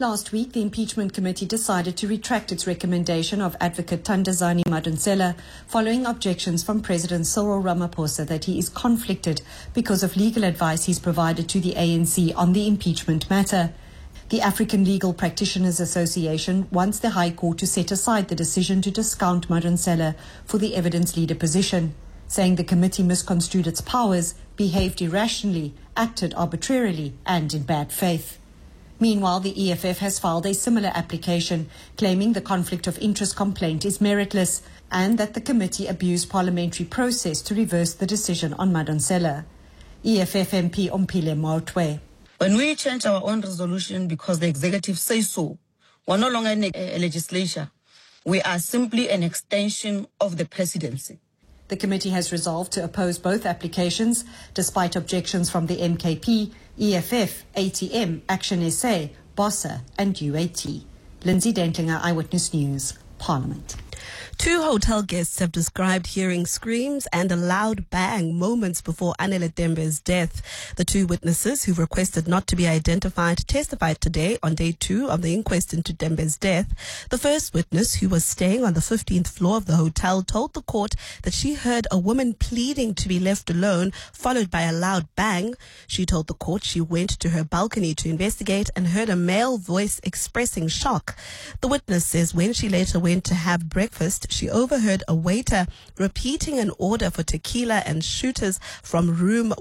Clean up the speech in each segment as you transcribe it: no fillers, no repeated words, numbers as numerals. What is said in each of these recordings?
Last week, the impeachment committee decided to retract its recommendation of advocate Thandazani Madonsela following objections from President Cyril Ramaphosa that he is conflicted because of legal advice he's provided to the ANC on the impeachment matter. The African Legal Practitioners Association wants the High Court to set aside the decision to discount Madonsela for the evidence leader position, saying the committee misconstrued its powers, behaved irrationally, acted arbitrarily and in bad faith. Meanwhile, the EFF has filed a similar application, claiming the conflict of interest complaint is meritless and that the committee abused parliamentary process to reverse the decision on Madonsela. EFF MP Ompile Maotwe. When we change our own resolution because the executive says so, we're no longer in a legislature. We are simply an extension of the presidency. The committee has resolved to oppose both applications, despite objections from the MKP, EFF, ATM, Action SA, BOSA and UAT. Lindsay Dentlinger, Eyewitness News, Parliament. 2 hotel guests have described hearing screams and a loud bang moments before Anele Dembe's death. The 2 witnesses who requested not to be identified testified today on day 2 of the inquest into Dembe's death. The first witness, who was staying on the 15th floor of the hotel, told the court that she heard a woman pleading to be left alone, followed by a loud bang. She told the court she went to her balcony to investigate and heard a male voice expressing shock. The witness says when she later went to have breakfast, she overheard a waiter repeating an order for tequila and shooters from room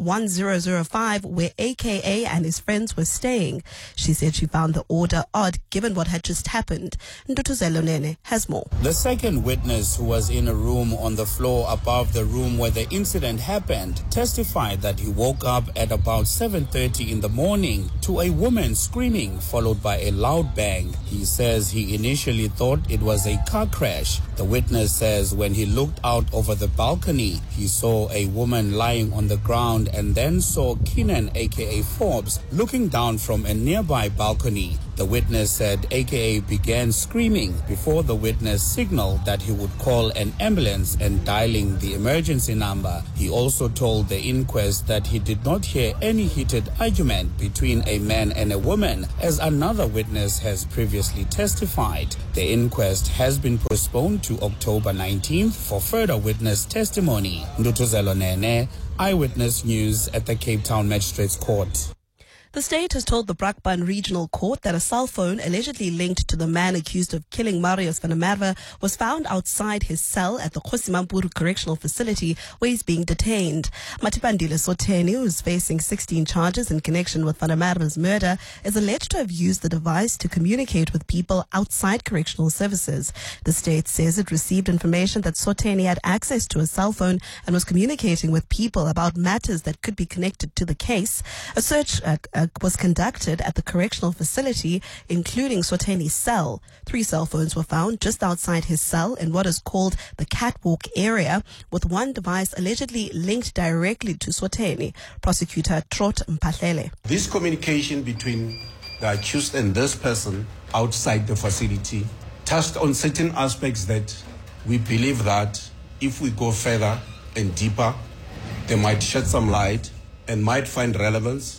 1005 where AKA and his friends were staying. She said she found the order odd given what had just happened. Ndutuzelo Nene has more. The second witness, who was in a room on the floor above the room where the incident happened, testified that he woke up at about 7:30 in the morning to a woman screaming followed by a loud bang. He says he initially thought it was a car crash. The witness says when he looked out over the balcony, he saw a woman lying on the ground and then saw Keenan, aka Forbes, looking down from a nearby balcony. The witness said AKA began screaming before the witness signaled that he would call an ambulance and dialing the emergency number. He also told the inquest that he did not hear any heated argument between a man and a woman, as another witness has previously testified. The inquest has been postponed to October 19th for further witness testimony. Ndutuzelo Nene, Eyewitness News at the Cape Town Magistrates Court. The state has told the Brakpan Regional Court that a cell phone allegedly linked to the man accused of killing Marius van der Merwe was found outside his cell at the Kgosimampuru Correctional Facility where he's being detained. Matipandile Sotheni, who is facing 16 charges in connection with van der Merwe's murder, is alleged to have used the device to communicate with people outside correctional services. The state says it received information that Sotheni had access to a cell phone and was communicating with people about matters that could be connected to the case. A search was conducted at the correctional facility, including Sotheni's cell. 3 cell phones were found just outside his cell in what is called the catwalk area, with one device allegedly linked directly to Sotheni. Prosecutor Trot Mpahlele. This communication between the accused and this person outside the facility touched on certain aspects that we believe that if we go further and deeper, they might shed some light and might find relevance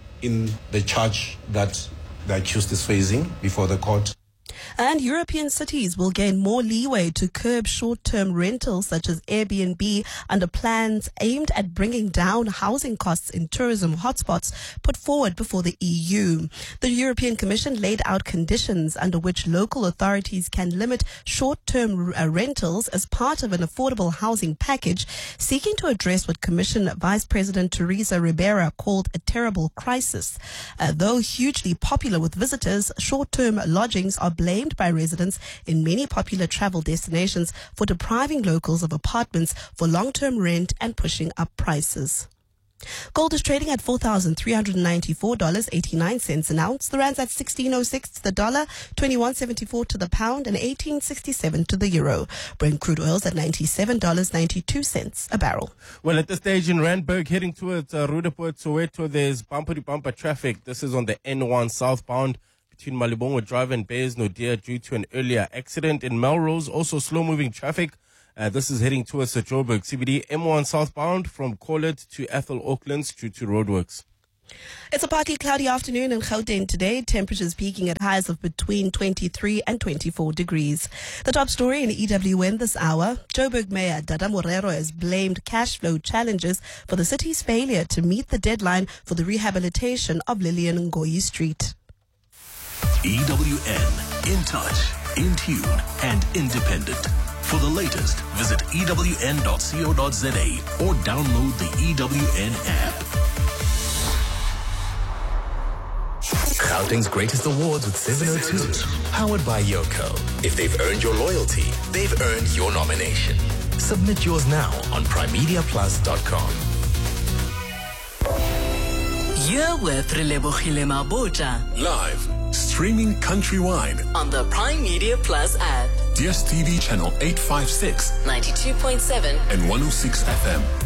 in the charge that the accused is facing before the court. And European cities will gain more leeway to curb short-term rentals such as Airbnb under plans aimed at bringing down housing costs in tourism hotspots put forward before the EU. The European Commission laid out conditions under which local authorities can limit short-term rentals as part of an affordable housing package, seeking to address what Commission Vice President Teresa Ribeira called a terrible crisis. Though hugely popular with visitors, short-term lodgings are blamed by residents in many popular travel destinations for depriving locals of apartments for long-term rent and pushing up prices. Gold is trading at $4,394.89 an ounce. The rand's at 16.06 to the dollar, 21.74 to the pound, and 18.67 to the euro. Brent crude oil's at $97.92 a barrel. Well, at this stage in Randburg, heading towards Roodepoort, Soweto, there's bumper-to-bumper traffic. This is on the N1 southbound between Malibongo Drive and Bayes Nodia due to an earlier accident. In Melrose, also slow-moving traffic. This is heading towards the Joburg CBD. M1 southbound from Corlett to Ethel Oaklands due to roadworks. It's a partly cloudy afternoon in Gauteng today. Temperatures peaking at highs of between 23 and 24 degrees. The top story in EWN this hour. Joburg Mayor Dada Morero has blamed cash flow challenges for the city's failure to meet the deadline for the rehabilitation of Lillian Ngoyi Street. EWN, in touch, in tune, and independent. For the latest, visit ewn.co.za or download the EWN app. Gauteng's greatest awards with 702. Powered by Yoko. If they've earned your loyalty, they've earned your nomination. Submit yours now on primemediaplus.com. You're with Relebogile Mabota. Live, streaming countrywide on the Prime Media Plus app. DSTV channel 856, 92.7 and 106 FM.